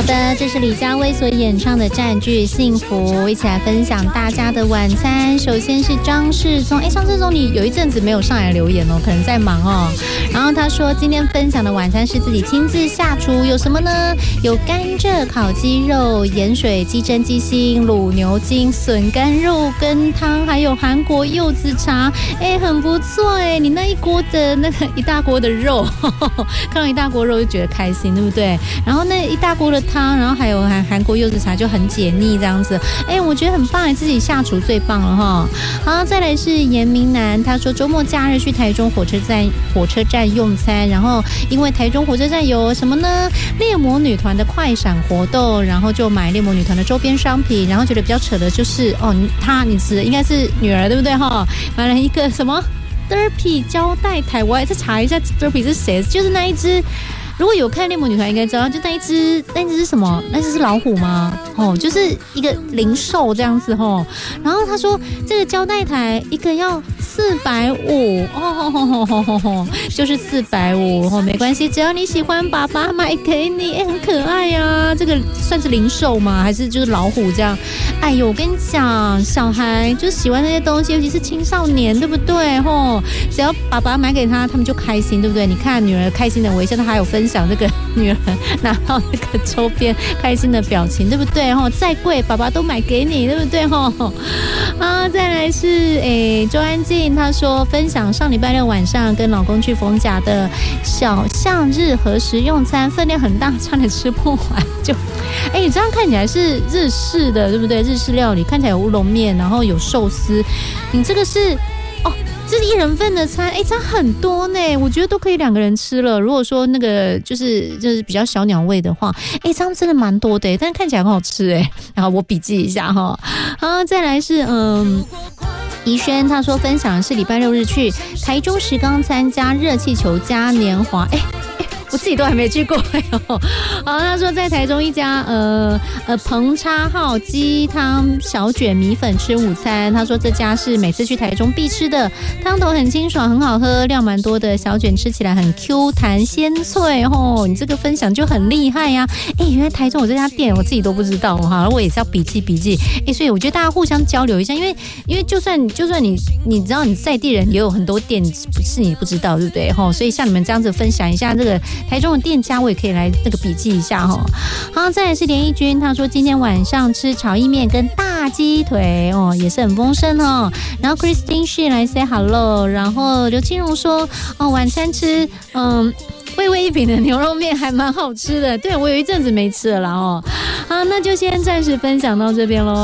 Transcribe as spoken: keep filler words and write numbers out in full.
好的，这是李佳薇所演唱的《占据幸福》，一起来分享大家的晚餐。首先是张世宗，哎，张世宗你有一阵子没有上来留言哦，可能在忙哦。然后他说今天分享的晚餐是自己亲自下厨，有什么呢？有甘蔗烤鸡肉、盐水鸡胗鸡心、卤牛筋、笋干肉羹汤，还有韩国柚子茶，哎，很不错哎。你那一锅的那个一大锅的肉，呵呵看到一大锅肉就觉得开心，对不对？然后那一大锅的汤，然后还有韩韩国柚子茶就很解腻这样子，哎，我觉得很棒，自己下厨最棒了哈。好，再来是严明南，他说周末假日去台中火车站火车站用餐，然后因为台中火车站有什么呢？猎魔女团的快闪活动，然后就买猎魔女团的周边商品，然后觉得比较扯的就是哦，他你指的应该是女儿对不对哈？买了一个什么 Derpy 胶带台，我还再查一下 Derpy 是谁，就是那一只。如果有看猎魔女团应该知道，就那一只，那一只是什么？那只是老虎吗？哦，就是一个零售这样子哦。然后他说这个胶带台一个要四百五哦，就是四百五哦，没关系，只要你喜欢，爸爸买给你，哎，很可爱呀、啊。这个算是零售吗？还是就是老虎这样？哎呦，我跟你讲，小孩就喜欢那些东西，尤其是青少年，对不对？哦，只要爸爸买给他，他们就开心，对不对？你看女儿开心的微笑，他还有分享。讲这个女儿拿到那个周边开心的表情，对不对？再贵爸爸都买给你，对不对？啊，再来是诶周安静，她说分享上礼拜六晚上跟老公去逢甲的小巷日和食用餐，分量很大，差点吃不完。就哎，这样看起来是日式的，对不对？日式料理看起来有乌龙面，然后有寿司，你这个是哦。这是一人份的餐，哎，这样很多呢，我觉得都可以两个人吃了。如果说那个就是就是比较小鸟胃的话，哎，这样真的蛮多的，但是看起来很好吃哎。然后我笔记一下哈。好，再来是嗯。怡轩他说分享的是礼拜六日去台中石冈参加热气球嘉年华，哎。我自己都还没去过哎呦。好，他说在台中一家呃呃彭叉号鸡汤小卷米粉吃午餐，他说这家是每次去台中必吃的，汤头很清爽，很好喝，量蛮多的，小卷吃起来很 Q 弹鲜脆哦。你这个分享就很厉害呀、啊！哎，原来台中有这家店，我自己都不知道哈，我也是要笔记笔记。哎，所以我觉得大家互相交流一下，因为因为就算就算你你知道你在地人也有很多店是你不知道，对不对哈？所以像你们这样子分享一下这个。台中的店家我也可以来那个笔记一下哈。好，再来是连义君，他说今天晚上吃炒意面跟大鸡腿哦，也是很丰盛哦。然后 Christine Shi 来 say hello， 然后刘青荣说哦，晚餐吃嗯味味一品的牛肉面还蛮好吃的，对我有一阵子没吃了啦哦。好，那就先暂时分享到这边咯。